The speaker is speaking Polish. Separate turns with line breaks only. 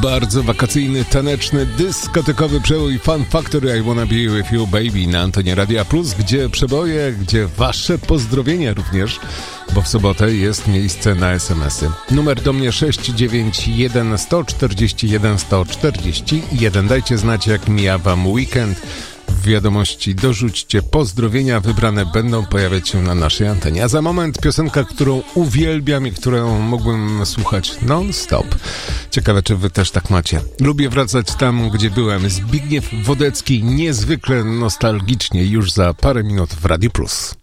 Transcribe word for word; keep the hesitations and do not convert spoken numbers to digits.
Bardzo wakacyjny, taneczny, dyskotekowy przebój Fun Factory I Wanna Be With You Baby na antenie Radia Plus, gdzie przeboje, gdzie wasze pozdrowienia również, bo w sobotę jest miejsce na es em esy. Numer do mnie sześć dziewięć jeden sto czterdzieści jeden sto czterdzieści jeden. Dajcie znać, jak mija wam weekend. W wiadomości dorzućcie pozdrowienia, wybrane będą pojawiać się na naszej antenie. A za moment piosenka, którą uwielbiam i którą mógłbym słuchać non-stop. Ciekawe, czy wy też tak macie. Lubię wracać tam, gdzie byłem. Zbigniew Wodecki, niezwykle nostalgicznie, już za parę minut w Radiu Plus.